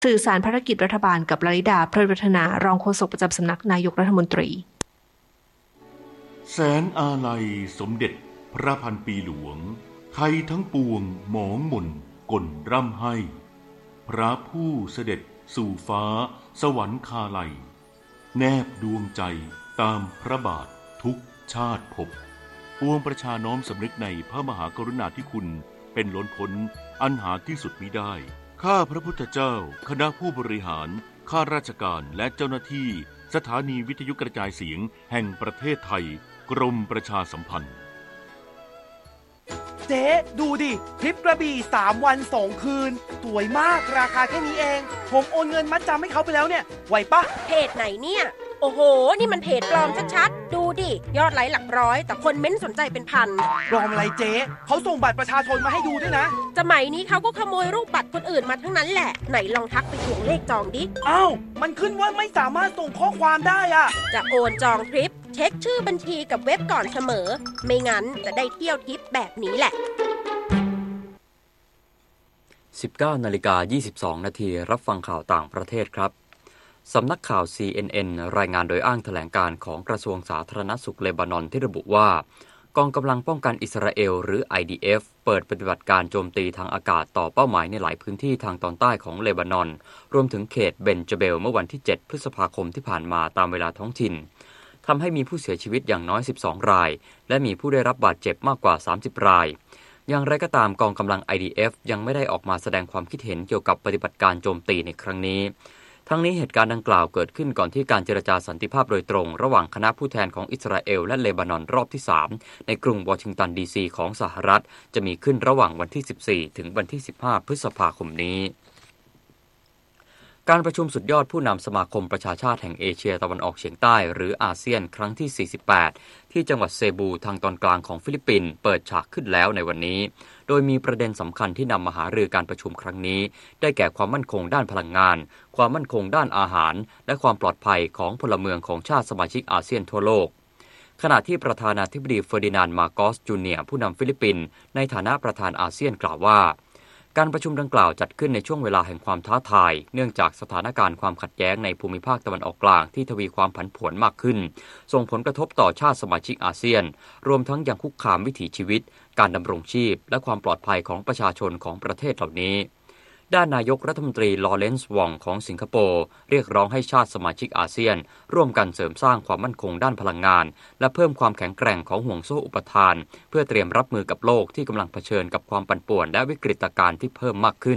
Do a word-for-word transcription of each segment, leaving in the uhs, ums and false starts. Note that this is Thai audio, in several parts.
สื่อสารภารกิจรัฐบาลกับลลิดาเพลิดวัฒนารองโฆษกประจำสำนักนายกรัฐมนตรีแสนอาลัยสมเด็จพระพันปีหลวงไทยทั้งปวงหมองหม่นก่นร่ำให้พระผู้เสด็จสู่ฟ้าสวรรคาลัยแนบดวงใจตามพระบาททุกชาติภพปวงประชาน้อมสำนึกในพระมหากรุณาธิคุณเป็นล้นพ้นอันหาที่สุดมิได้ข้าพระพุทธเจ้าคณะผู้บริหารข้าราชการและเจ้าหน้าที่สถานีวิทยุกระจายเสียงแห่งประเทศไทยกรมประชาสัมพันธ์เจ๊ดูดิทริปกระบี่สามวันสองคืนสวยมากราคาแค่นี้เองผมโอนเงินมัดจำให้เขาไปแล้วเนี่ยไหวปะเพจไหนเนี่ยโอ้โหนี่มันเพจปลอมชัดๆดูดิยอดไลค์หลักร้อยแต่คนเม้นสนใจเป็นพันปลอมอะไรเจ๊เขาส่งบัตรประชาชนมาให้ดูด้วยนะสมัยนี้เขาก็ขโมยรูปบัตรคนอื่นมาทั้งนั้นแหละไหนลองทักไปทวงเลขจองดิอ้าวมันขึ้นว่าไม่สามารถส่งข้อความได้อะจะโอนจองทริปเช็คชื่อบัญชีกับเว็บก่อนเสมอไม่งั้นจะได้เที่ยวทริปแบบนี้แหละสิบเก้านาฬิกายี่สิบสองนาทีรับฟังข่าวต่างประเทศครับสำนักข่าว ซี เอ็น เอ็น รายงานโดยอ้างแถลงการของกระทรวงสาธารณสุขเลบานอนที่ระบุว่ากองกำลังป้องกันอิสราเอลหรือ ไอ ดี เอฟ เปิดปฏิบัติการโจมตีทางอากาศต่อเป้าหมายในหลายพื้นที่ทางตอนใต้ของเลบานอนรวมถึงเขตเบนจาเบลเมื่อวันที่เจ็ดพฤษภาคมที่ผ่านมาตามเวลาท้องถิ่นทำให้มีผู้เสียชีวิตอย่างน้อยสิบสองรายและมีผู้ได้รับบาดเจ็บมากกว่าสามสิบรายอย่างไรก็ตามกองกำลัง ไอ ดี เอฟ ยังไม่ได้ออกมาแสดงความคิดเห็นเกี่ยวกับปฏิบัติการโจมตีในครั้งนี้ทั้งนี้เหตุการณ์ดังกล่าวเกิดขึ้นก่อนที่การเจรจาสันติภาพโดยตรงระหว่างคณะผู้แทนของอิสราเอลและเลบานอนรอบที่สามในกรุงวอชิงตันดีซีของสหรัฐจะมีขึ้นระหว่างวันที่สิบสี่ถึงวันที่สิบห้าพฤษภาคมนี้การประชุมสุดยอดผู้นำสมาคมประชาชาติแห่งเอเชียตะวันออกเฉียงใต้หรืออาเซียนครั้งที่สี่สิบแปดที่จังหวัดเซบูทางตอนกลางของฟิลิปปินส์เปิดฉากขึ้นแล้วในวันนี้โดยมีประเด็นสำคัญที่นำมาหารือการประชุมครั้งนี้ได้แก่ความมั่นคงด้านพลังงานความมั่นคงด้านอาหารและความปลอดภัยของพลเมืองของชาติสมาชิกอาเซียนทั่วโลกขณะที่ประธานาธิบดีเฟอร์ดินานด์มาโกสจูเนียร์ผู้นำฟิลิปปินส์ในฐานะประธานอาเซียนกล่าวว่าการประชุมดังกล่าวจัดขึ้นในช่วงเวลาแห่งความท้าทายเนื่องจากสถานการณ์ความขัดแย้งในภูมิภาคตะวันออกกลางที่ทวีความผันผวนมากขึ้นส่งผลกระทบต่อชาติสมาชิกอาเซียนรวมทั้งยังคุกคามวิถีชีวิตการดำรงชีพและความปลอดภัยของประชาชนของประเทศเหล่านี้ด้านนายกรัฐมนตรีลอเรนซ์วองของสิงคโปร์เรียกร้องให้ชาติสมาชิกอาเซียนร่วมกันเสริมสร้างความมั่นคงด้านพลังงานและเพิ่มความแข็งแกร่งของห่วงโซ่อุปทานเพื่อเตรียมรับมือกับโลกที่กำลังเผชิญกับความปั่นป่วนและวิกฤตการณ์ที่เพิ่มมากขึ้น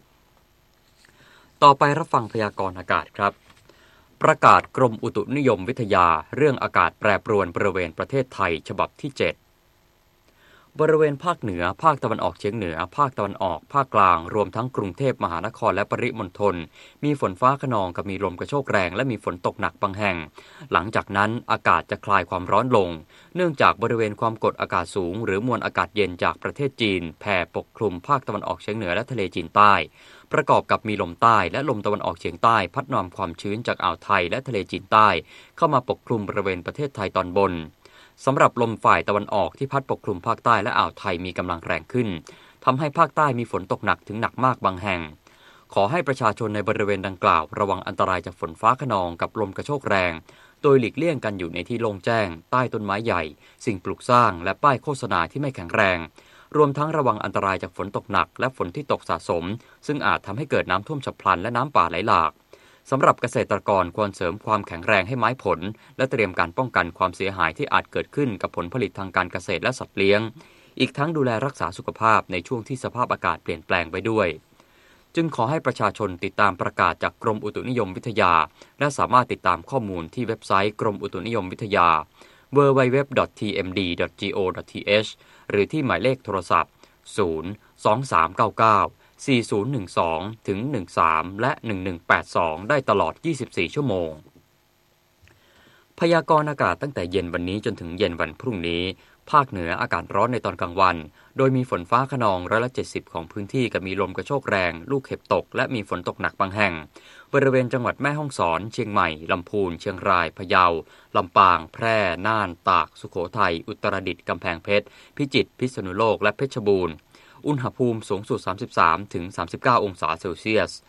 ต่อไปรับฟังพยากรณ์อากาศครับประกาศกรมอุตุนิยมวิทยาเรื่องอากาศแปรปรวนบริเวณประเทศไทยฉบับที่เจ็ดบริเวณภาคเหนือภาคตะวันออกเฉียงเหนือภาคตะวันออกภาคกลางรวมทั้งกรุงเทพมหานครและปริมณฑลมีฝนฟ้าคะนองกับมีลมกระโชกแรงและมีฝนตกหนักบางแห่งหลังจากนั้นอากาศจะคลายความร้อนลงเนื่องจากบริเวณความกดอากาศสูงหรือมวลอากาศเย็นจากประเทศจีนแผ่ปกคลุมภาคตะวันออกเฉียงเหนือและทะเลจีนใต้ประกอบกับมีลมใต้และลมตะวันออกเฉียงใต้พัดนำความชื้นจากอ่าวไทยและทะเลจีนใต้เข้ามาปกคลุมบริเวณประเทศไทยตอนบนสำหรับลมฝ่ายตะวันออกที่พัดปกคลุมภาคใต้และอ่าวไทยมีกำลังแรงขึ้นทำให้ภาคใต้มีฝนตกหนักถึงหนักมากบางแห่งขอให้ประชาชนในบริเวณดังกล่าวระวังอันตรายจากฝนฟ้าคะนองกับลมกระโชกแรงโดยหลีกเลี่ยงกันอยู่ในที่โล่งแจ้งใต้ต้นไม้ใหญ่สิ่งปลูกสร้างและป้ายโฆษณาที่ไม่แข็งแรงรวมทั้งระวังอันตรายจากฝนตกหนักและฝนที่ตกสะสมซึ่งอาจทำให้เกิดน้ำท่วมฉับพลันและน้ำป่าไหลหลากสำหรับเกษตรกรควรเสริมความแข็งแรงให้ไม้ผลและเตรียมการป้องกันความเสียหายที่อาจเกิดขึ้นกับผลผลิตทางการเกษตรและสัตว์เลี้ยงอีกทั้งดูแลรักษาสุขภาพในช่วงที่สภาพอากาศเปลี่ยนแปลงไปด้วยจึงขอให้ประชาชนติดตามประกาศจากกรมอุตุนิยมวิทยาและสามารถติดตามข้อมูลที่เว็บไซต์กรมอุตุนิยมวิทยา ดับเบิลยู ดับเบิลยู ดับเบิลยู ดอท ที เอ็ม ดี ดอท จี โอ ดอท ที เอช หรือที่หมายเลขโทรศัพท์ศูนย์ สอง สาม เก้า เก้า สี่ ศูนย์ หนึ่ง สอง ถึง หนึ่ง สาม และ หนึ่ง หนึ่ง แปด สอง ได้ตลอด ยี่สิบสี่ ชั่วโมงพยากรณ์อากาศตั้งแต่เย็นวันนี้จนถึงเย็นวันพรุ่งนี้ภาคเหนืออากาศร้อนในตอนกลางวันโดยมีฝนฟ้าคะนองร้อยละเจ็ดสิบของพื้นที่กับมีลมกระโชกแรงลูกเห็บตกและมีฝนตกหนักบางแห่งบริเวณจังหวัดแม่ฮ่องสอนเชียงใหม่ลำพูนเชียงรายพะเยาลำปางแพร่น่านตากสุโขทัยอุตรดิตถ์กำแพงเพชรพิจิตรพิษณุโลกและเพชรบูรณ์อุณหภูมิสูงสุด สามสิบสามถึงสามสิบเก้า องศาเซลเซียส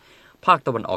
ภาคตะวันออก